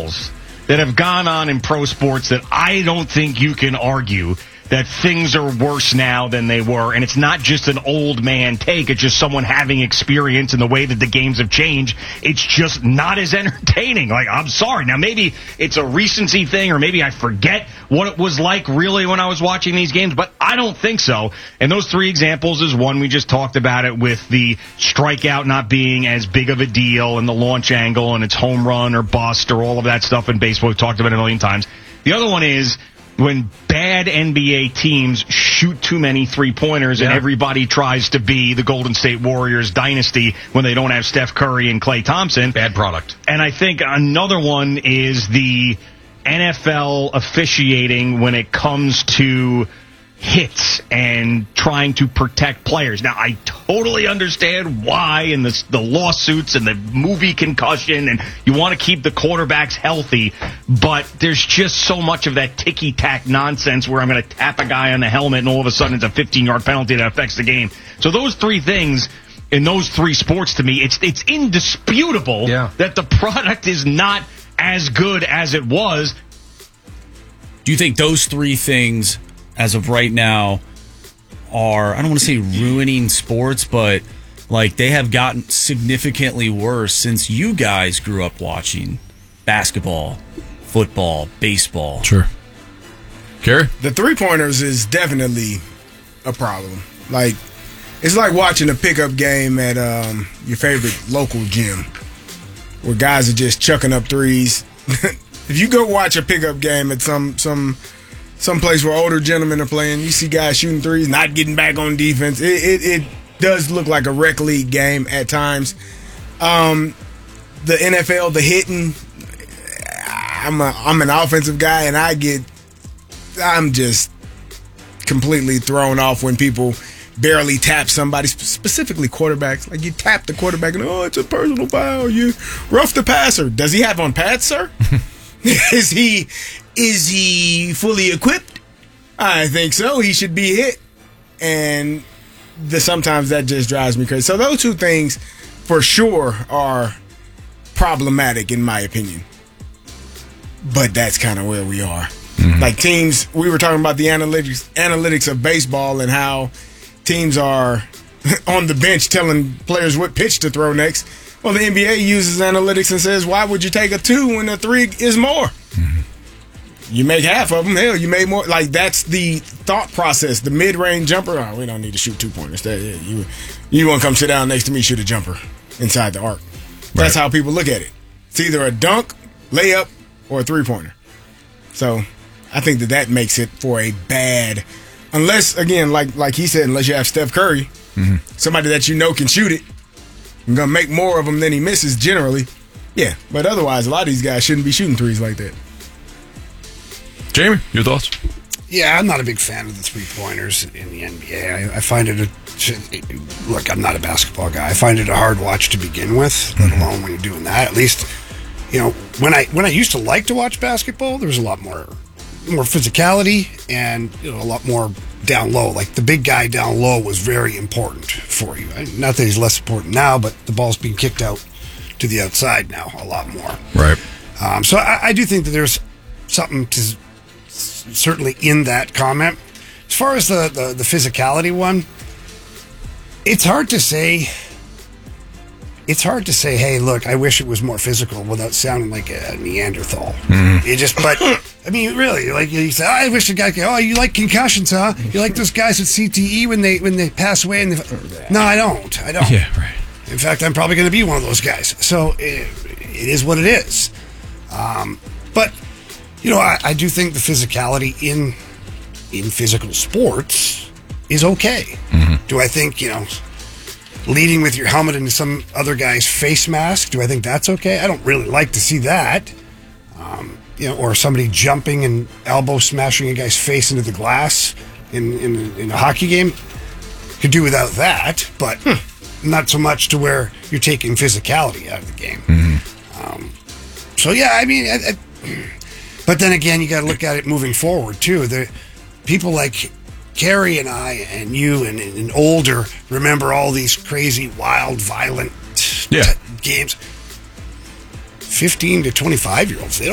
examples that have gone on in pro sports that I don't think you can argue that things are worse now than they were. And it's not just an old man take. It's just someone having experience in the way that the games have changed. It's just not as entertaining. Like, I'm sorry. Now, maybe it's a recency thing, or maybe I forget what it was like really when I was watching these games, but I don't think so. And those three examples is one. We just talked about it with the strikeout not being as big of a deal and the launch angle and it's home run or bust or all of that stuff in baseball. We've talked about it a million times. The other one is when bad NBA teams shoot too many three-pointers and everybody tries to be the Golden State Warriors dynasty when they don't have Steph Curry and Klay Thompson. Bad product. And I think another one is the NFL officiating when it comes to hits and trying to protect players. Now, I totally understand why, and the lawsuits and the movie Concussion, and you want to keep the quarterbacks healthy, but there's just so much of that ticky-tack nonsense where I'm going to tap a guy on the helmet and all of a sudden it's a 15-yard penalty that affects the game. So those three things in those three sports, to me, it's indisputable that the product is not as good as it was. Do you think those three things, as of right now, are, I don't want to say ruining sports, but like they have gotten significantly worse since you guys grew up watching basketball, football, baseball? Sure. Kerry? The three-pointers is definitely a problem. Like, it's like watching a pickup game at your favorite local gym where guys are just chucking up threes. If you go watch a pickup game at some place where older gentlemen are playing, you see guys shooting threes, not getting back on defense. It does look like a rec league game at times. The NFL, the hitting, I'm an offensive guy, and I'm just completely thrown off when people barely tap somebody, specifically quarterbacks. Like, you tap the quarterback and, it's a personal foul. You rough the passer. Does he have on pads, sir? Is he fully equipped? I think so. He should be hit. And sometimes that just drives me crazy. So those two things for sure are problematic in my opinion. But that's kind of where we are. Mm-hmm. Like teams, we were talking about the analytics of baseball and how teams are on the bench telling players what pitch to throw next. Well, the NBA uses analytics and says, why would you take a 2 when a 3 is more? Mm-hmm. You make half of them. Hell, you made more. Like, that's the thought process. The mid-range jumper, we don't need to shoot 2-pointers. You want to come sit down next to me, shoot a jumper inside the arc. That's how people look at it. It's either a dunk, layup, or a 3-pointer. So I think that makes it for a bad, unless, again, like he said, unless you have Steph Curry, somebody that you know can shoot it. I'm going to make more of them than he misses generally. Yeah, but otherwise, a lot of these guys shouldn't be shooting threes like that. Jamie, your thoughts? Yeah, I'm not a big fan of the three-pointers in the NBA. I find it look, I'm not a basketball guy. I find it a hard watch to begin with, let alone when you're doing that. At least, when I used to like to watch basketball, there was a lot more physicality and a lot more down low. Like the big guy down low was very important for you. Not that he's less important now, but the ball's being kicked out to the outside now a lot more. Right. So I do think that there's something to certainly in that comment. As far as the physicality one, it's hard to say. It's hard to say, hey, look, I wish it was more physical without sounding like a Neanderthal. Mm-hmm. But I mean, really, like you say, I wish the guy could, you like concussions, huh? You like those guys with CTE when they pass away? No, I don't. Yeah, right. In fact, I'm probably going to be one of those guys. So it is what it is. But, I do think the physicality in physical sports is okay. Mm-hmm. Do I think, leading with your helmet into some other guy's face mask, do I think that's okay? I don't really like to see that. Or somebody jumping and elbow smashing a guy's face into the glass in a hockey game. Could do without that, but not so much to where you're taking physicality out of the game. Mm-hmm. So, yeah, I mean, but then again, you got to look at it moving forward, too. The people like Carrie and I and you and older remember all these crazy, wild, violent games. 15 to 25-year-olds, they